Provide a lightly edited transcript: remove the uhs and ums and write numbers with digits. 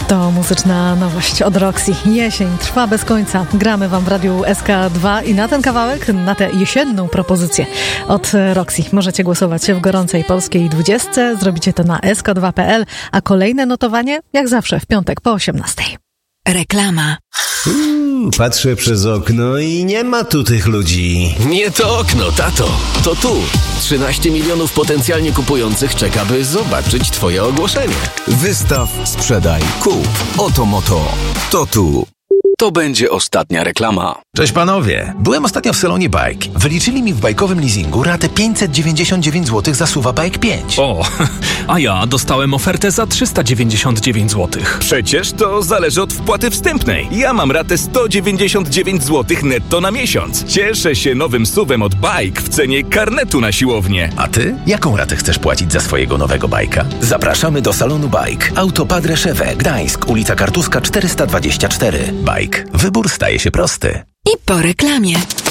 To muzyczna nowość od Roxy. Jesień trwa bez końca. Gramy wam w Radiu SK2 i na ten kawałek, na tę jesienną propozycję od Roxy możecie głosować w gorącej polskiej 20. Zrobicie to na sk2.pl, a kolejne notowanie jak zawsze w piątek po 18. Reklama. Patrzę przez okno i nie ma tu tych ludzi. Nie to okno, tato. To tu. 13 milionów potencjalnie kupujących czeka, by zobaczyć twoje ogłoszenie. Wystaw, sprzedaj, kup. Oto moto. To tu. To będzie ostatnia reklama. Cześć panowie. Byłem ostatnio w salonie Bike. Wyliczyli mi w bajkowym leasingu ratę 599 zł za SUV-a Bike 5. O, a ja dostałem ofertę za 399 zł. Przecież to zależy od wpłaty wstępnej. Ja mam ratę 199 zł netto na miesiąc. Cieszę się nowym SUV-em od Bike w cenie karnetu na siłownię. A ty? Jaką ratę chcesz płacić za swojego nowego bajka? Zapraszamy do salonu Bike. Auto Padre Szewę, Gdańsk, ulica Kartuska 424. Bike. Wybór staje się prosty. I po reklamie.